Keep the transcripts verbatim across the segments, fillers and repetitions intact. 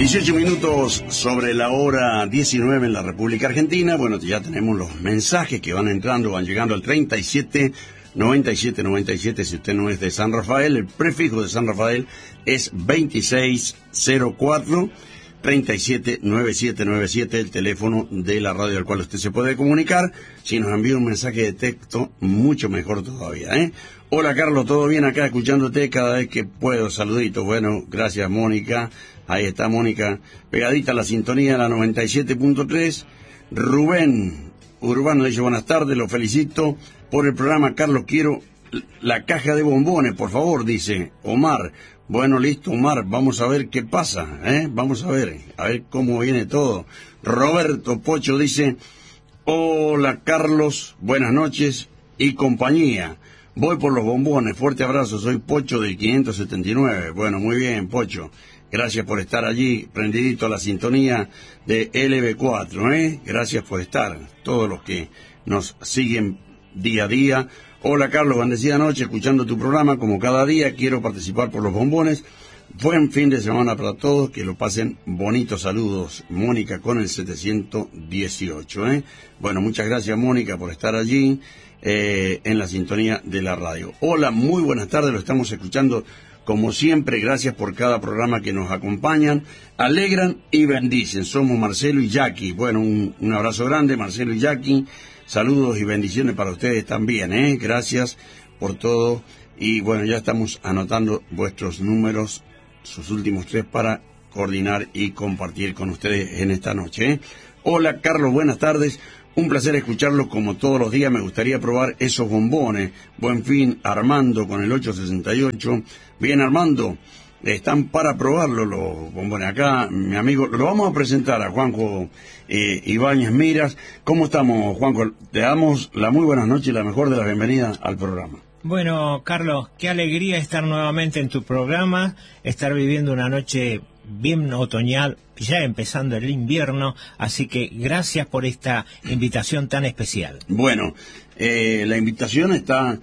dieciocho minutos sobre la hora diecinueve en la República Argentina. Bueno, ya tenemos los mensajes que van entrando, van llegando al treinta y siete noventa y siete noventa y siete. Si usted no es de San Rafael, el prefijo de San Rafael es veintiséis cero cuatro, treinta y siete noventa y siete noventa y siete, el teléfono de la radio al cual usted se puede comunicar. Si nos envía un mensaje de texto, mucho mejor todavía, ¿eh? Hola Carlos, ¿todo bien acá? Escuchándote cada vez que puedo. Saluditos. Bueno, gracias Mónica. Ahí está Mónica, pegadita a la sintonía, la noventa y siete punto tres. Rubén Urbano dice, buenas tardes, lo felicito por el programa. Carlos, quiero la caja de bombones, por favor, dice Omar. Bueno, listo, Omar, vamos a ver qué pasa, ¿eh? Vamos a ver, a ver cómo viene todo. Roberto Pocho dice, hola Carlos, buenas noches y compañía. Voy por los bombones, fuerte abrazo, soy Pocho del quinientos setenta y nueve. Bueno, muy bien, Pocho. Gracias por estar allí, prendidito a la sintonía de L B cuatro, ¿eh? Gracias por estar, todos los que nos siguen día a día. Hola Carlos, bendecida noche, escuchando tu programa como cada día, quiero participar por los bombones. Buen fin de semana para todos, que lo pasen bonitos. Saludos, Mónica con el setecientos dieciocho, ¿eh? Bueno, muchas gracias Mónica por estar allí eh, en la sintonía de la radio. Hola, muy buenas tardes, lo estamos escuchando como siempre, gracias por cada programa que nos acompañan, alegran y bendicen. Somos Marcelo y Jackie. Bueno, un, un abrazo grande, Marcelo y Jackie. Saludos y bendiciones para ustedes también, ¿eh? Gracias por todo. Y bueno, ya estamos anotando vuestros números, sus últimos tres, para coordinar y compartir con ustedes en esta noche, ¿eh? Hola, Carlos, buenas tardes. Un placer escucharlo como todos los días. Me gustaría probar esos bombones. Buen fin, Armando con el ochocientos sesenta y ocho. Bien, Armando, están para probarlo los bombones. Acá, mi amigo, lo vamos a presentar a Juanjo eh, Ibáñez Miras. ¿Cómo estamos, Juanjo? Te damos la muy buenas noches y la mejor de las bienvenidas al programa. Bueno, Carlos, qué alegría estar nuevamente en tu programa, estar viviendo una noche bien otoñal, ya empezando el invierno, así que gracias por esta invitación tan especial. Bueno, eh, la invitación está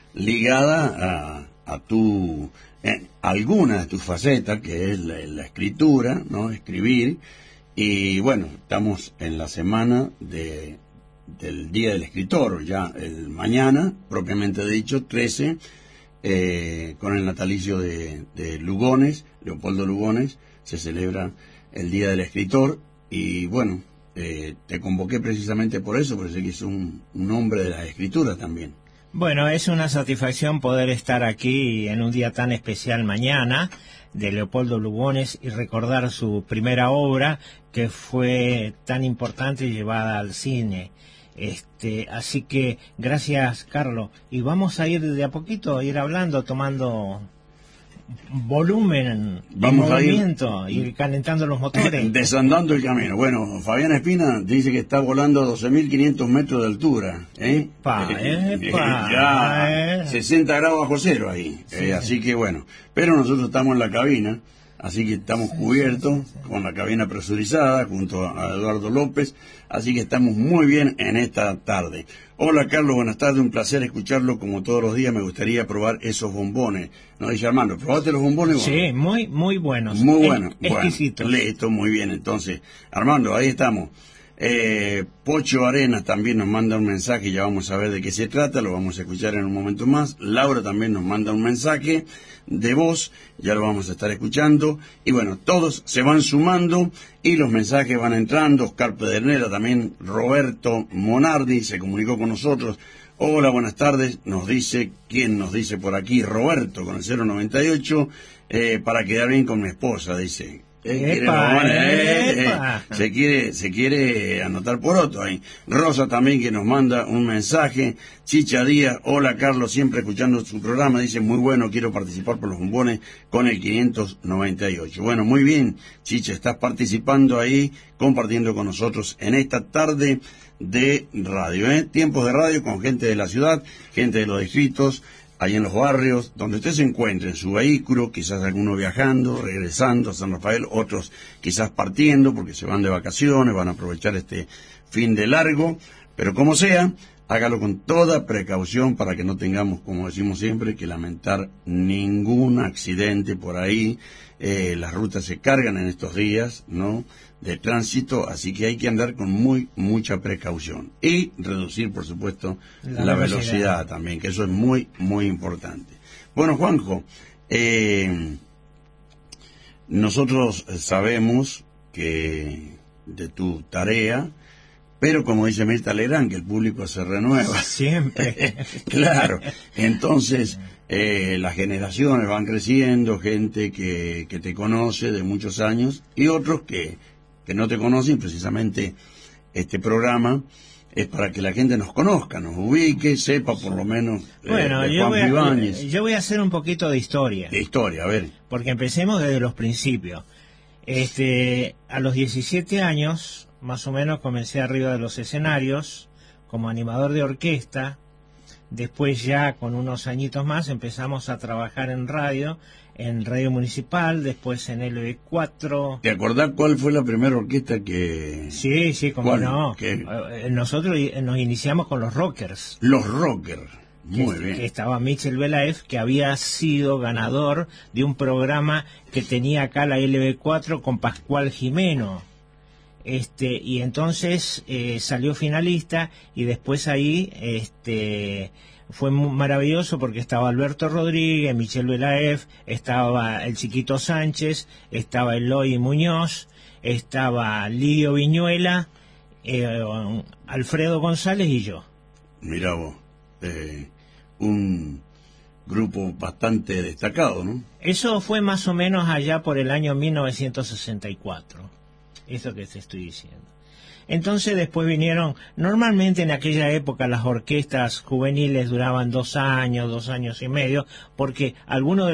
ligada a, a tu, eh, alguna de tus facetas, que es la, la escritura, ¿no? Escribir, y bueno, estamos en la semana de, del Día del Escritor, ya el mañana, propiamente dicho, trece, eh, con el natalicio de, de Lugones, Leopoldo Lugones, se celebra el Día del Escritor, y bueno, eh, te convoqué precisamente por eso, porque sé que es un, un hombre de la escritura también. Bueno, es una satisfacción poder estar aquí en un día tan especial mañana de Leopoldo Lugones y recordar su primera obra, que fue tan importante y llevada al cine. Este, así que gracias, Carlos, y vamos a ir de a poquito, ir hablando, tomando volumen, vamos movimiento, a ir ir calentando los motores, desandando el camino. Bueno, Fabián Espina dice que está volando a doce mil quinientos metros de altura, ¿eh? Epa, eh, epa, eh, ya eh. sesenta grados bajo cero ahí, sí, eh, así que bueno, pero nosotros estamos en la cabina, así que estamos sí, cubiertos sí, sí, sí. con la cabina presurizada junto a Eduardo López, así que estamos muy bien en esta tarde. Hola Carlos, buenas tardes, un placer escucharlo como todos los días. Me gustaría probar esos bombones. Nos dice Armando, ¿probaste los bombones? Sí, muy, muy buenos. Muy buenos. Es, exquisitos. Bueno, listo, muy bien. Entonces, Armando, ahí estamos. Eh, Pocho Arenas también nos manda un mensaje, ya vamos a ver de qué se trata, lo vamos a escuchar en un momento más. Laura también nos manda un mensaje de voz, ya lo vamos a estar escuchando. Y bueno, todos se van sumando y los mensajes van entrando. Oscar Pedernera también, Roberto Monardi se comunicó con nosotros. Hola, buenas tardes, nos dice, ¿quién nos dice por aquí? Roberto con el cero noventa y ocho, eh, para quedar bien con mi esposa, dice. Eh, epa, quiere, eh, epa. eh, se quiere se quiere anotar por otro ahí. Rosa también, que nos manda un mensaje. Chicha Díaz, hola Carlos, siempre escuchando su programa, dice muy bueno, quiero participar por los bombones con el quinientos noventa y ocho. Bueno, muy bien, Chicha, estás participando ahí, compartiendo con nosotros en esta tarde de radio, ¿eh? Tiempos de radio con gente de la ciudad, gente de los distritos, ahí en los barrios, donde usted se encuentre en su vehículo, quizás algunos viajando, regresando a San Rafael, otros quizás partiendo porque se van de vacaciones, van a aprovechar este fin de largo, pero como sea, hágalo con toda precaución para que no tengamos, como decimos siempre, que lamentar ningún accidente por ahí. Eh, las rutas se cargan en estos días, ¿no?, de tránsito, así que hay que andar con muy mucha precaución y reducir, por supuesto, la, la velocidad. velocidad también, que eso es muy muy importante. Bueno, Juanjo, eh, nosotros sabemos que de tu tarea, pero como dice Mirta Legrand, que el público se renueva. Siempre. Claro. Entonces, eh, las generaciones van creciendo, gente que, que te conoce de muchos años y otros que, que no te conocen. Precisamente este programa es para que la gente nos conozca, nos ubique, sepa por lo menos eh, bueno, de yo, Juan voy a, Ibáñez. yo voy a hacer un poquito de historia. De historia, a ver. Porque empecemos desde los principios. Este, a los diecisiete años, más o menos, comencé arriba de los escenarios como animador de orquesta. Después, ya con unos añitos más, empezamos a trabajar en radio, en Radio Municipal, después en L B cuatro. ¿Te acordás cuál fue la primera orquesta que...? Sí, sí, como ¿Cuál? no. ¿Qué? Nosotros nos iniciamos con los Rockers. Los Rockers. Muy que, bien. que estaba Michel Belaev, que había sido ganador de un programa que tenía acá la L B cuatro con Pascual Jimeno. Este, y entonces eh, salió finalista, y después ahí este, fue muy maravilloso porque estaba Alberto Rodríguez, Michel Belaev, estaba el Chiquito Sánchez, estaba Eloy Muñoz, estaba Lidio Viñuela, eh, Alfredo González y yo. Mirá vos, eh, un grupo bastante destacado, ¿no? Eso fue más o menos allá por el año mil novecientos sesenta y cuatro. Eso que te estoy diciendo. Entonces después vinieron, normalmente en aquella época las orquestas juveniles duraban dos años, dos años y medio, porque algunos de